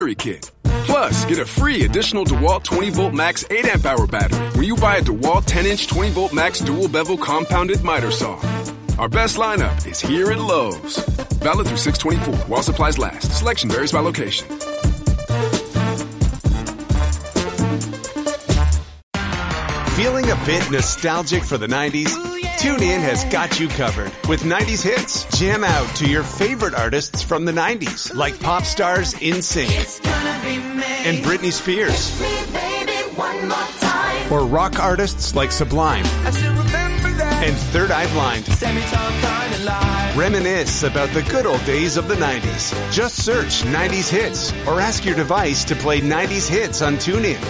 Kit. Plus, get a free additional DeWalt 20-volt max 8-amp-hour battery when you buy a DeWalt 10-inch 20-volt max dual-bevel compounded miter saw. Our best lineup is here at Lowe's. Valid through 6/24 while supplies last. Selection varies by location. Feeling a bit nostalgic for the 90s? TuneIn has got you covered with 90s hits. Jam out to your favorite artists from the 90s, like pop stars NSYNC and Britney Spears. Or rock artists like Sublime and Third Eye Blind. Reminisce about the good old days of the 90s. Just search 90s hits or ask your device to play 90s hits on TuneIn.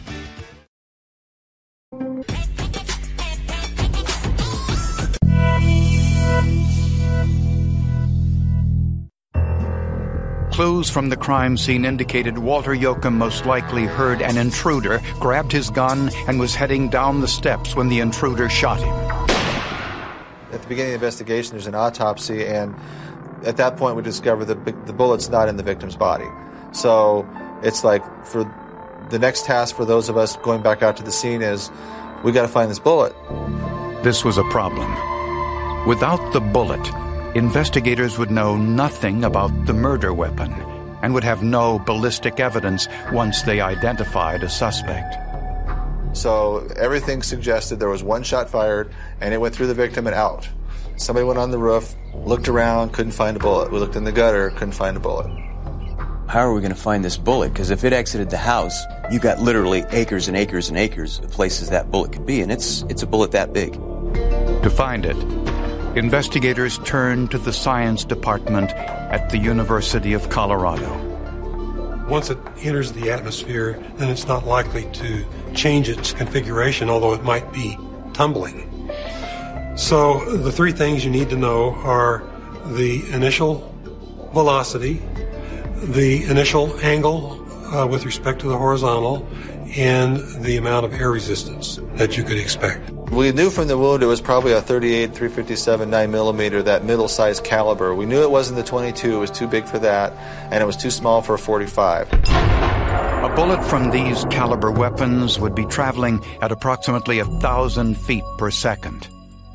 Clues from the crime scene indicated Walter Yoakum most likely heard an intruder, grabbed his gun, and was heading down the steps when the intruder shot him. At the beginning of the investigation, there's an autopsy, and at that point we discover the bullet's not in the victim's body. So it's like, for the next task for those of us going back out to the scene is, we got to find this bullet. This was a problem. Without the bullet, investigators would know nothing about the murder weapon and would have no ballistic evidence once they identified a suspect. So everything suggested there was one shot fired, and it went through the victim and out. Somebody went on the roof, looked around, couldn't find a bullet. We looked in the gutter, couldn't find a bullet. How are we going to find this bullet? Because if it exited the house, you got literally acres and acres and acres of places that bullet could be, and it's a bullet that big. To find it, investigators turned to the science department at the University of Colorado. Once it enters the atmosphere, then it's not likely to change its configuration, although it might be tumbling. So the three things you need to know are the initial velocity, the initial angle with respect to the horizontal, and the amount of air resistance that you could expect. We knew from the wound it was probably a 38, 357, 9mm, that middle-sized caliber. We knew it wasn't the 22, it was too big for that, and it was too small for a 45. A bullet from these caliber weapons would be traveling at approximately 1,000 feet per second.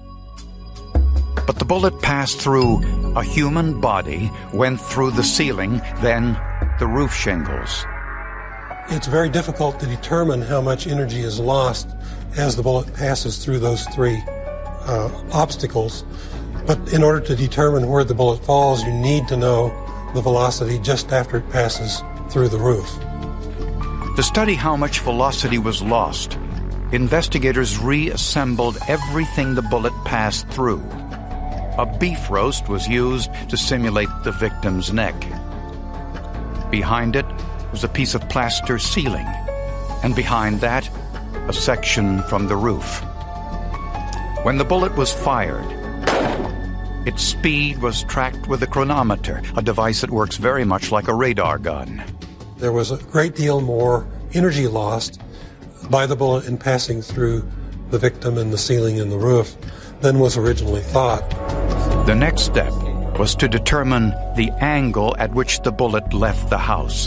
But the bullet passed through a human body, went through the ceiling, then the roof shingles. It's very difficult to determine how much energy is lost as the bullet passes through those three obstacles. But in order to determine where the bullet falls, you need to know the velocity just after it passes through the roof. To study how much velocity was lost, investigators reassembled everything the bullet passed through. A beef roast was used to simulate the victim's neck. Behind it was a piece of plaster ceiling, and behind that, a section from the roof. When the bullet was fired, its speed was tracked with a chronometer, a device that works very much like a radar gun. There was a great deal more energy lost by the bullet in passing through the victim and the ceiling and the roof than was originally thought. The next step was to determine the angle at which the bullet left the house.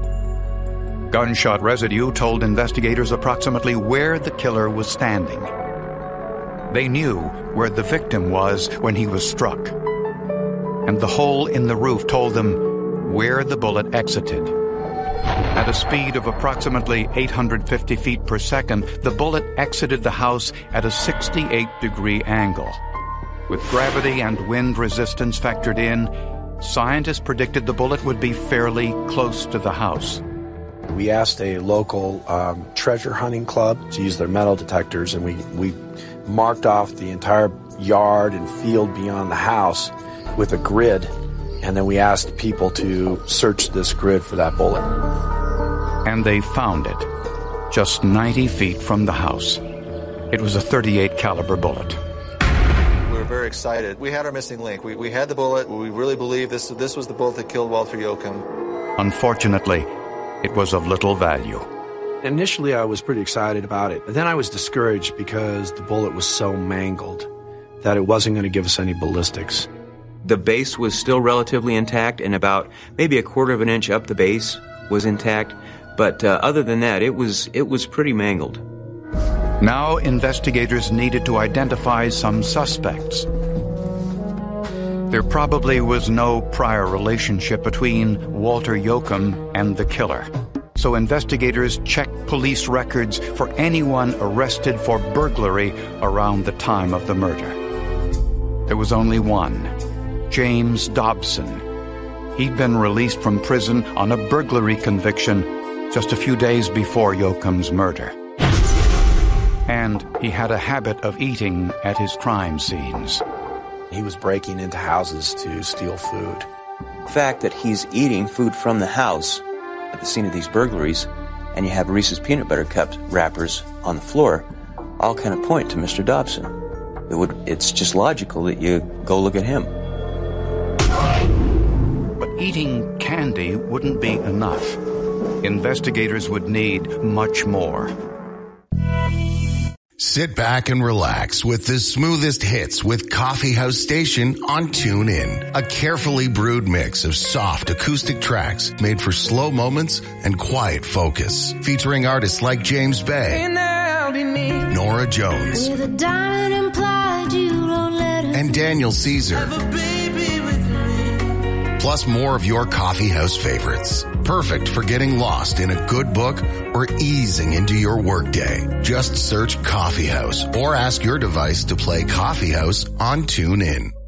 Gunshot residue told investigators approximately where the killer was standing. They knew where the victim was when he was struck. And the hole in the roof told them where the bullet exited. At a speed of approximately 850 feet per second, the bullet exited the house at a 68-degree angle. With gravity and wind resistance factored in, scientists predicted the bullet would be fairly close to the house. We asked a local treasure hunting club to use their metal detectors, and we marked off the entire yard and field beyond the house with a grid, and then we asked people to search this grid for that bullet. And they found it, just 90 feet from the house. It was a .38 caliber bullet. We were very excited. We had our missing link. We had the bullet. We really believed this was the bullet that killed Walter Yoakum. Unfortunately, it was of little value. Initially, I was pretty excited about it, but then I was discouraged because the bullet was so mangled that it wasn't going to give us any ballistics. The base was still relatively intact, and about maybe a quarter of an inch up the base was intact, but other than that, it was pretty mangled. Now investigators needed to identify some suspects. There probably was no prior relationship between Walter Yoakum and the killer. So investigators checked police records for anyone arrested for burglary around the time of the murder. There was only one, James Dobson. He'd been released from prison on a burglary conviction just a few days before Yoakum's murder. And he had a habit of eating at his crime scenes. He was breaking into houses to steal food. The fact that he's eating food from the house at the scene of these burglaries, and you have Reese's Peanut Butter Cup wrappers on the floor, all kind of point to Mr. Dobson. It's just logical that you go look at him. But eating candy wouldn't be enough. Investigators would need much more. Sit back and relax with the smoothest hits with Coffee House Station on TuneIn. A carefully brewed mix of soft acoustic tracks made for slow moments and quiet focus. Featuring artists like James Bay, Nora Jones, and Daniel Caesar. Plus more of your coffee house favorites. Perfect for getting lost in a good book or easing into your workday. Just search Coffee House or ask your device to play Coffee House on TuneIn.